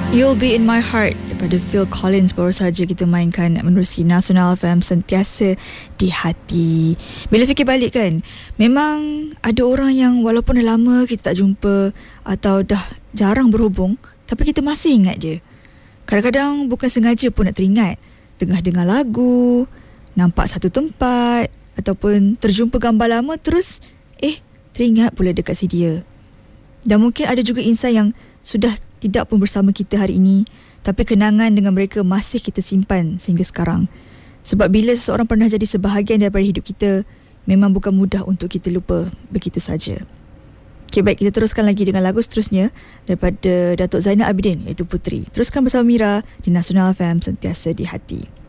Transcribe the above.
You'll Be In My Heart daripada Phil Collins baru saja kita mainkan menerusi Nasional FM, sentiasa di hati. Bila fikir balik kan, memang ada orang yang walaupun dah lama kita tak jumpa atau dah jarang berhubung, tapi kita masih ingat dia. Kadang-kadang bukan sengaja pun nak teringat, tengah dengar lagu, nampak satu tempat ataupun terjumpa gambar lama, terus teringat pula dekat si dia. Dan mungkin ada juga insan yang sudah tidak pun bersama kita hari ini, tapi kenangan dengan mereka masih kita simpan sehingga sekarang. Sebab bila seseorang pernah jadi sebahagian daripada hidup kita, memang bukan mudah untuk kita lupa begitu saja. Okay, baik, kita teruskan lagi dengan lagu seterusnya daripada Datuk Zainal Abidin, iaitu Puteri. Teruskan bersama Mira di Nasional FM, sentiasa di hati.